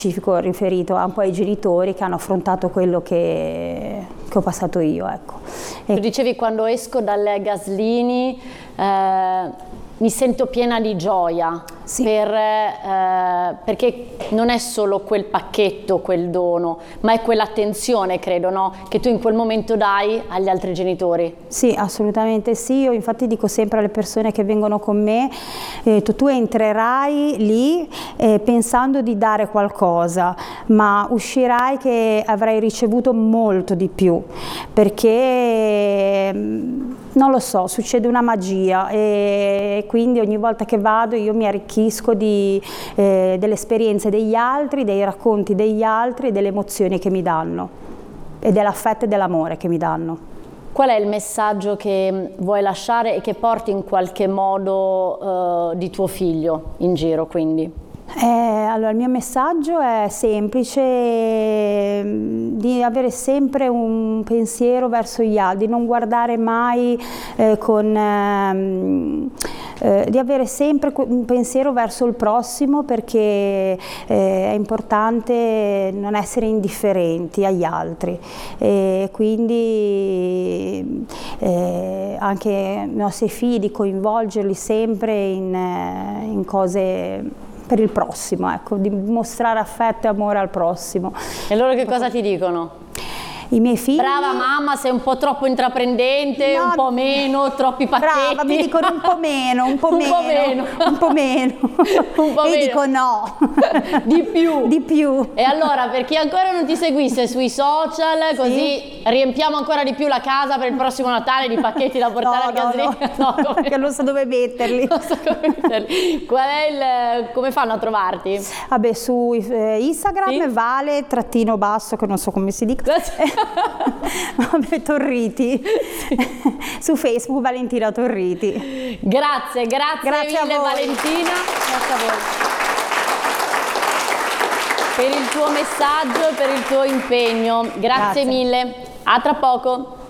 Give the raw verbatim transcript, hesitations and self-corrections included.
specifico riferito un po' ai genitori che hanno affrontato quello che, che ho passato io, ecco. Tu dicevi, quando esco dalle Gaslini eh, mi sento piena di gioia, sì. per, eh, perché non è solo quel pacchetto, quel dono, ma è quell'attenzione, credo, no? Che tu in quel momento dai agli altri genitori. Sì, assolutamente sì. Io infatti dico sempre alle persone che vengono con me, eh, tu, tu entrerai lì eh, pensando di dare qualcosa, ma uscirai che avrai ricevuto molto di più, perché non lo so, succede una magia e quindi ogni volta che vado io mi arricchisco di, eh, delle esperienze degli altri, dei racconti degli altri e delle emozioni che mi danno e dell'affetto e dell'amore che mi danno. Qual è il messaggio che vuoi lasciare e che porti in qualche modo eh, di tuo figlio in giro, quindi? Eh, allora, il mio messaggio è semplice, di avere sempre un pensiero verso gli altri, di non guardare mai eh, con... Ehm, eh, di avere sempre un pensiero verso il prossimo, perché eh, è importante non essere indifferenti agli altri, e quindi eh, anche i nostri figli, di coinvolgerli sempre in, in cose per il prossimo, ecco, di mostrare affetto e amore al prossimo. E loro che cosa ti dicono? I miei figli... Brava mamma, sei un po' troppo intraprendente, no, un po' meno, troppi pacchetti. Brava, mi dicono un po' meno, un po' un meno, po meno. un po' meno. Un po' e meno. Dico no. Di più. Di più. E allora, per chi ancora non ti seguisse sui social, così sì. riempiamo ancora di più la casa per il prossimo Natale di pacchetti da portare no, a Gaslini. No, no, perché non so dove metterli. Non so come metterli. Qual è il... come fanno a trovarti? Vabbè, su eh, Instagram sì? Vale trattino basso, che non so come si dica. Vabbè, Torriti. Sì. Su Facebook Valentina Torriti. Grazie, grazie, grazie mille a voi. Valentina. Grazie a voi. Per il tuo messaggio e per il tuo impegno. Grazie, grazie mille. A tra poco.